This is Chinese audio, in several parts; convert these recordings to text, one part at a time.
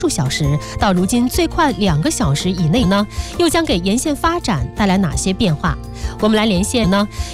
数小时到如今最快2个小时以内呢，又将给沿线发展带来哪些变化？我们来连线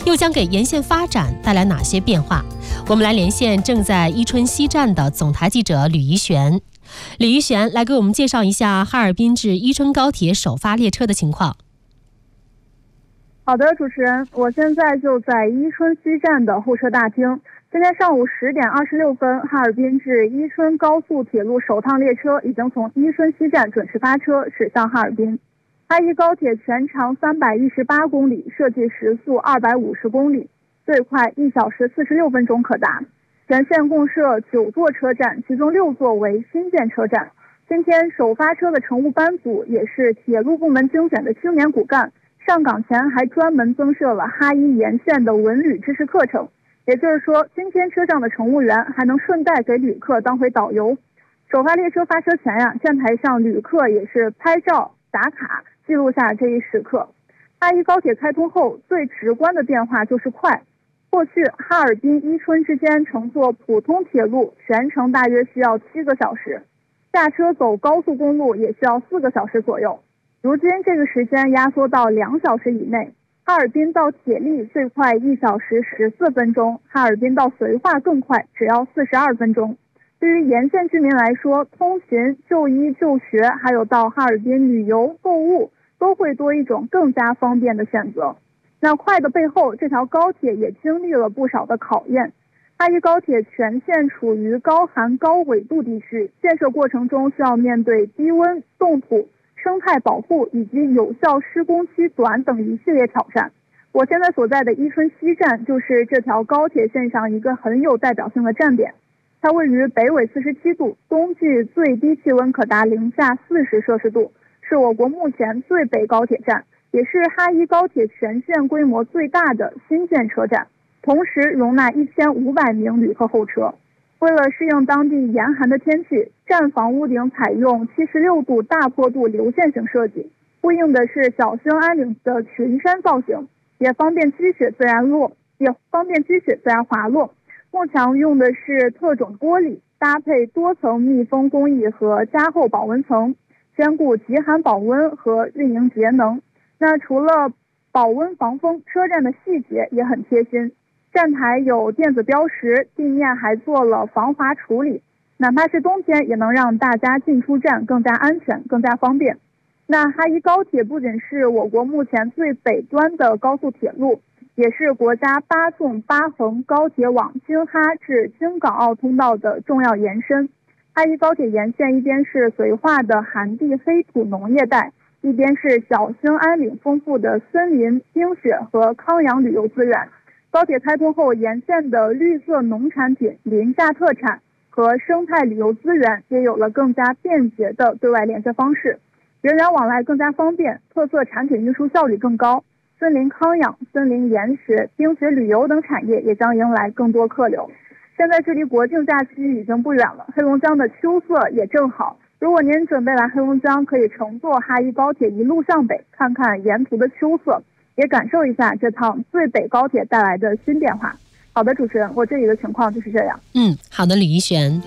正在伊春西站的总台记者吕怡璇。吕怡璇来给我们介绍一下哈尔滨至伊春高铁首发列车的情况。 好的，主持人，我现在就在伊春西站的候车大厅。今天上午10点26分，哈尔滨至伊春高速铁路首趟列车已经从伊春西站准时发车，驶向哈尔滨。哈伊高铁全长318公里，设计时速250公里，最快1小时46分钟可达。全线共设9座车站，其中6座为新建车站。今天首发车的乘务班组也是铁路部门精选的青年骨干，上岗前还专门增设了哈伊沿线的文旅知识课程。也就是说，今天车上的乘务员还能顺带给旅客当回导游。首发列车发车前站台上旅客也是拍照打卡，记录下这一时刻。哈伊高铁开通后，最直观的变化就是快。过去哈尔滨伊春之间乘坐普通铁路全程大约需要7个小时，下车走高速公路也需要4个小时左右。如今这个时间压缩到2小时以内。哈尔滨到铁力最快1小时14分钟，哈尔滨到绥化更快，只要42分钟。对于沿线居民来说，通勤、就医、就学，还有到哈尔滨旅游、购物，都会多一种更加方便的选择。那快的背后，这条高铁也经历了不少的考验。哈伊高铁全线处于高寒高纬度地区，建设过程中需要面对低温、冻土、生态保护以及有效施工期短等一系列挑战。我现在所在的伊春西站就是这条高铁线上一个很有代表性的站点。它位于北纬47度，冬季最低气温可达零下40摄氏度，是我国目前最北高铁站，也是哈伊高铁全线规模最大的新建车站，同时容纳1500名旅客候车。为了适应当地严寒的天气，站房屋顶采用76度大坡度流线型设计，呼应的是小兴安岭的群山造型，也方便积雪自然滑落。幕墙用的是特种玻璃，搭配多层密封工艺和加厚保温层，兼顾极寒保温和运营节能。那除了保温防风，车站的细节也很贴心。站台有电子标识，地面还做了防滑处理，哪怕是冬天也能让大家进出站更加安全、更加方便。那哈伊高铁不仅是我国目前最北端的高速铁路，也是国家8纵8横高铁网京哈至京港澳通道的重要延伸。哈伊高铁沿线一边是绥化的寒地黑土农业带，一边是小兴安岭丰富的森林、冰雪和康养旅游资源。高铁开通后，沿线的绿色农产品、林下特产和生态旅游资源也有了更加便捷的对外连接方式，人员往来更加方便，特色产品运输效率更高。森林康养、森林研学、冰雪旅游等产业也将迎来更多客流。现在距离国庆假期已经不远了，黑龙江的秋色也正好。如果您准备来黑龙江，可以乘坐哈伊高铁一路向北，看看沿途的秋色，也感受一下这趟最北高铁带来的新变化。好的，主持人，我这里的情况就是这样。 好的，吕怡璇。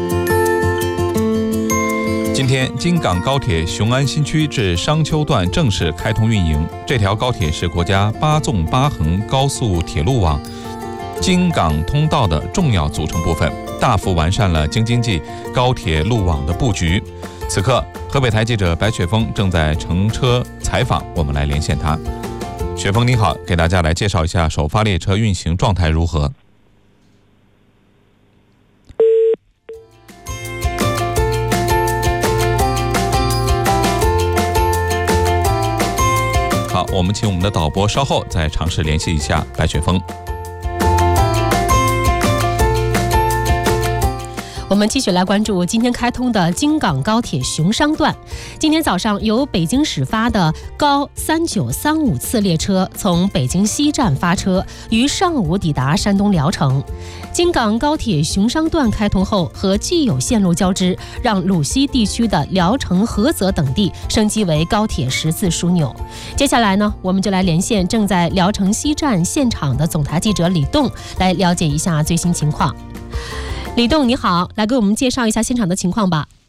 今天，京港高铁雄安新区至商丘段正式开通运营。这条高铁是国家8纵8横高速铁路网京港通道的重要组成部分，大幅完善了京津冀高铁路网的布局。此刻，河北台记者白雪峰正在乘车采访，我们来连线他。雪峰你好，给大家来介绍一下首发列车运行状态如何？好，我们请我们的导播稍后再尝试联系一下白雪峰。 我们继续来关注今天开通的京港高铁雄商段。今天早上由北京始发的高3935次列车从北京西站发车，于上午抵达山东聊城。京港高铁雄商段开通后，和既有线路交织，让鲁西地区的聊城、菏泽等地升级为高铁十字枢纽。接下来呢，我们就来连线正在聊城西站现场的总台记者李栋，来了解一下最新情况。李栋你好，来给我们介绍一下现场的情况吧。